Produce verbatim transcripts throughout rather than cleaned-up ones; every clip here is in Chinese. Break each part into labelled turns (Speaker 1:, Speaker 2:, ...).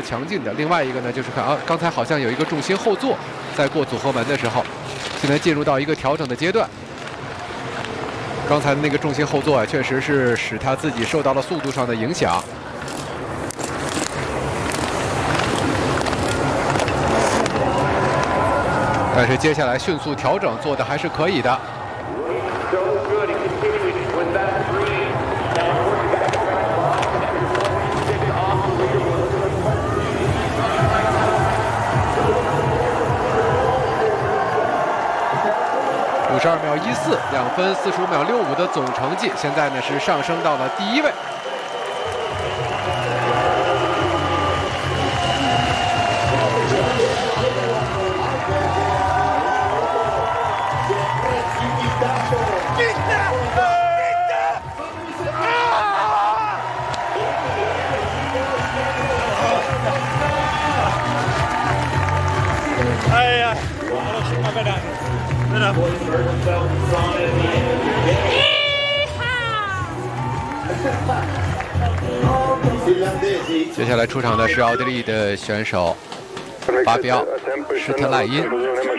Speaker 1: 强劲的。另外一个呢，就是看啊，刚才好像有一个重心后坐，在过组合门的时候，现在进入到一个调整的阶段。刚才的那个重心后坐啊，确实是使他自己受到了速度上的影响。但是接下来迅速调整做的还是可以的。五十二秒一四，两分四十五秒六五的总成绩，现在呢是上升到了第一位。
Speaker 2: 哎呀，我的天！
Speaker 1: 接下来出场的是奥地利的选手巴彪施特赖因，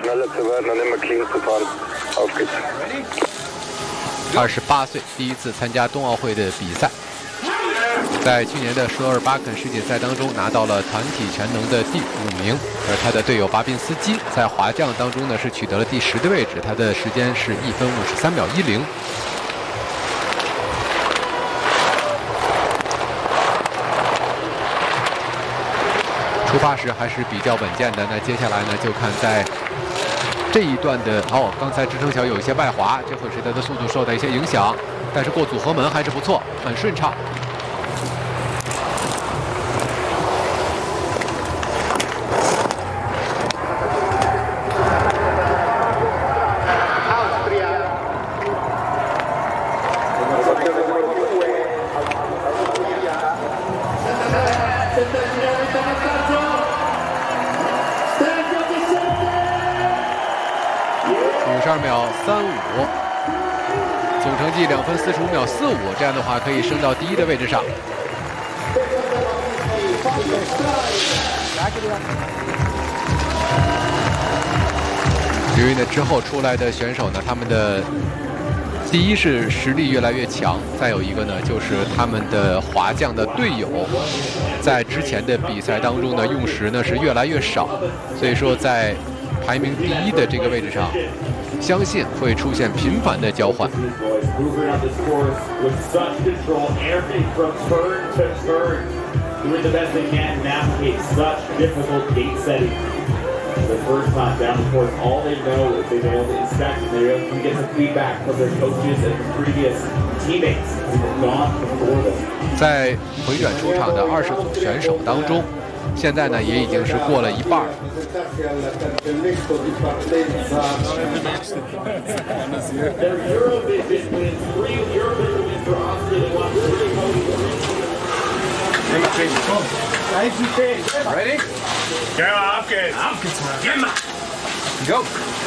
Speaker 1: 二十八岁，第一次参加冬奥会的比赛。在去年的首尔巴肯世锦赛当中拿到了团体全能的第五名，而他的队友巴宾斯基在滑降当中呢是取得了第十的位置，他的时间是一分五十三秒一零。出发时还是比较稳健的，那接下来呢就看在这一段的哦，刚才支撑桥有一些外滑，这会使他的速度受到一些影响，但是过组合门还是不错，很顺畅。 五十二秒三五，总成绩两分四十五秒四五，这样的话可以升到第一的位置上。由于呢之后出来的选手呢，他们的第一是实力越来越强，再有一个呢就是他们的滑降的队友，在之前的比赛当中呢用时呢是越来越少，所以说在排名第一的这个位置上。 相信会出现频繁的交换。在回转出场的二十组选手当中。 现在呢，也已经是过了一半了。Ready? Go.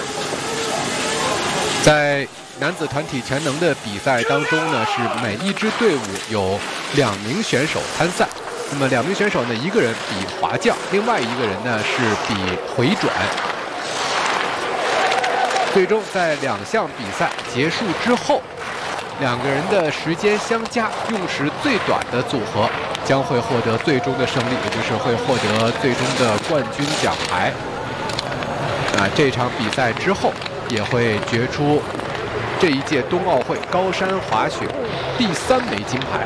Speaker 1: 在男子团体全能的比赛当中呢，是每一支队伍有两名选手参赛。 那么两名选手呢，一个人比滑降，另外一个人呢是比回转。最终在两项比赛结束之后，两个人的时间相加，用时最短的组合将会获得最终的胜利，也就是会获得最终的冠军奖牌。啊，这场比赛之后也会决出这一届冬奥会高山滑雪第三枚金牌。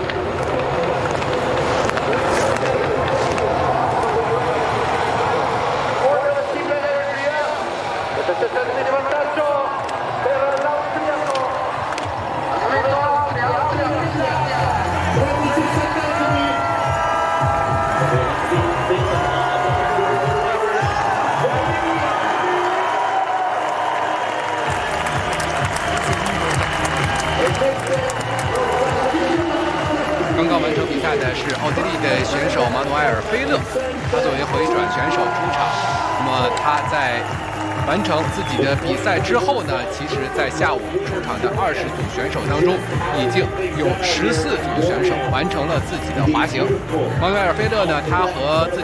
Speaker 1: 刚刚完成比赛的是奥地利的选手马努埃尔·菲勒，他作为回转选手出场。那么他在完成自己的比赛之后呢，其实在下午出场的二十组选手当中，已经有十四组选手完成了自己的滑行。马努埃尔·菲勒呢，他和自